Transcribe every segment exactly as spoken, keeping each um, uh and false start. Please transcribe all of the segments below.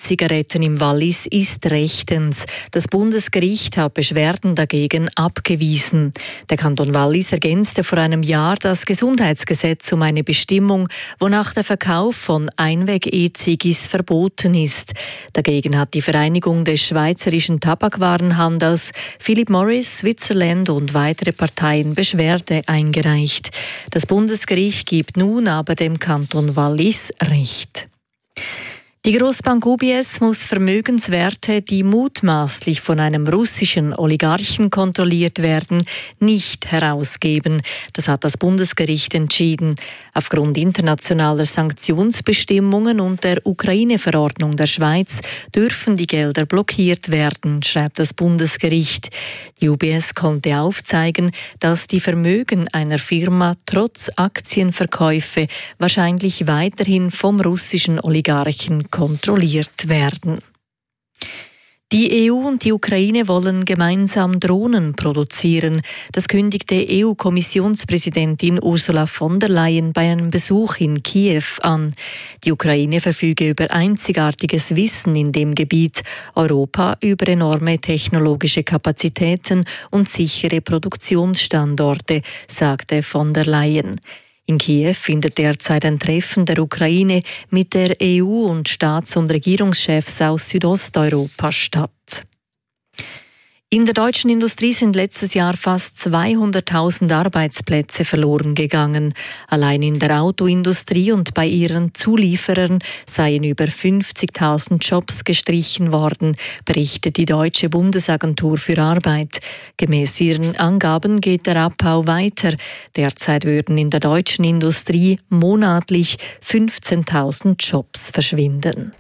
E-Zigaretten im Wallis ist rechtens. Das Bundesgericht hat Beschwerden dagegen abgewiesen. Der Kanton Wallis ergänzte vor einem Jahr das Gesundheitsgesetz um eine Bestimmung, wonach der Verkauf von Einweg-E-Zigis verboten ist. Dagegen hat die Vereinigung des schweizerischen Tabakwarenhandels, Philip Morris, Switzerland und weitere Parteien Beschwerde eingereicht. Das Bundesgericht gibt nun aber dem Kanton Wallis Recht. Die Grossbank U B S muss Vermögenswerte, die mutmaßlich von einem russischen Oligarchen kontrolliert werden, nicht herausgeben. Das hat das Bundesgericht entschieden. Aufgrund internationaler Sanktionsbestimmungen und der Ukraine-Verordnung der Schweiz dürfen die Gelder blockiert werden, schreibt das Bundesgericht. Die U B S konnte aufzeigen, dass die Vermögen einer Firma trotz Aktienverkäufe wahrscheinlich weiterhin vom russischen Oligarchen kontrolliert werden. Die E U und die Ukraine wollen gemeinsam Drohnen produzieren. Das kündigte E U-Kommissionspräsidentin Ursula von der Leyen bei einem Besuch in Kiew an. Die Ukraine verfüge über einzigartiges Wissen in dem Gebiet, Europa über enorme technologische Kapazitäten und sichere Produktionsstandorte, sagte von der Leyen. In Kiew findet derzeit ein Treffen der Ukraine mit der E U und Staats- und Regierungschefs aus Südosteuropa statt. In der deutschen Industrie sind letztes Jahr fast zweihunderttausend Arbeitsplätze verloren gegangen. Allein in der Autoindustrie und bei ihren Zulieferern seien über fünfzigtausend Jobs gestrichen worden, berichtet die Deutsche Bundesagentur für Arbeit. Gemäß ihren Angaben geht der Abbau weiter. Derzeit würden in der deutschen Industrie monatlich fünfzehntausend Jobs verschwinden.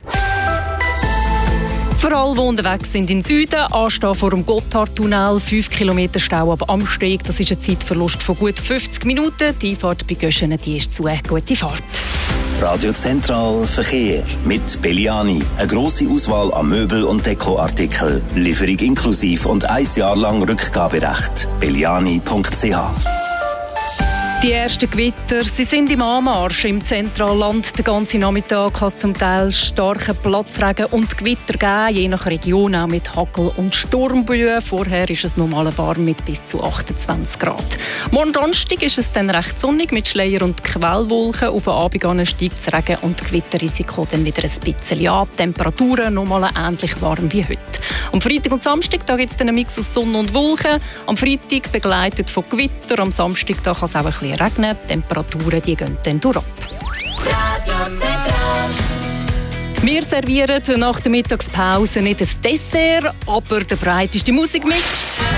Für alle, die unterwegs sind in Süden, anstehen vor dem Gotthardtunnel, fünf Kilometer Stau ab Amsteg. Das ist ein Zeitverlust von gut fünfzig Minuten. Die Einfahrt bei Göschenen, die ist zu. Gute Fahrt. Radio Zentral Verkehr mit Belliani. Eine grosse Auswahl an Möbel- und Dekoartikeln. Lieferung inklusiv und ein Jahr lang Rückgaberecht. belliani punkt c h. Die ersten Gewitter, sie sind im Anmarsch im Zentralland. Den ganzen Nachmittag kann es zum Teil starken Platzregen und Gewitter geben, je nach Region auch mit Hagel- und Sturmböen. Vorher ist es normal warm mit bis zu achtundzwanzig Grad. Morgen Donnerstag ist es dann recht sonnig mit Schleier und Quellwolken. Auf den Abend an steigt das Regen- und Gewitterrisiko dann wieder ein bisschen an. Die Temperaturen nochmal ähnlich warm wie heute. Am Freitag und Samstag gibt es dann einen Mix aus Sonne und Wolken. Am Freitag begleitet von Gewitter, am Samstag da kann es auch ein bisschen regnen. Die Temperaturen die gehen dann durch ab. Wir servieren nach der Mittagspause nicht ein Dessert, aber der breiteste Musikmix.